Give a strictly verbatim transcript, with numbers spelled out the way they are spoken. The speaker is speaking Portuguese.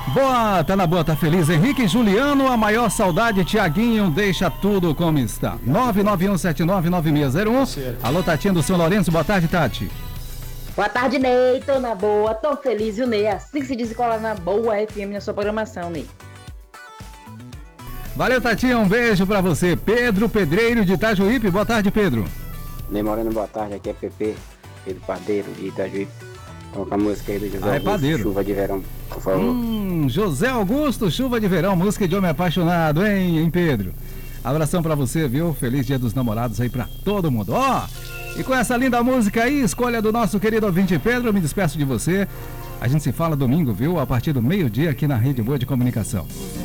Boa, tá na boa, tá feliz. Henrique Juliano, a maior saudade, Tiaguinho, deixa tudo como está. nove nove um sete nove nove seis zero um. Alô, Tatinha do São Lourenço, boa tarde, Tati. Boa tarde, Ney, tô na boa, tô feliz, viu, Ney? Assim que se desencola na boa F M na sua programação, Ney. Valeu, Tatinha, um beijo pra você. Pedro Pedreiro de Itajuípe, boa tarde, Pedro. Ney Moreno, boa tarde, aqui é Pepe, Pedro Padeiro de Itajuípe. Então, com a música aí do José ah, é Augusto, Padeiro. Chuva de Verão, por favor. Hum, José Augusto, Chuva de Verão, música de homem apaixonado, hein, hein, Pedro? Abração pra você, viu? Feliz Dia dos Namorados aí pra todo mundo. Ó, oh, e com essa linda música aí, escolha do nosso querido ouvinte Pedro, eu me despeço de você. A gente se fala domingo, viu? A partir do meio-dia aqui na Rede Boa de Comunicação.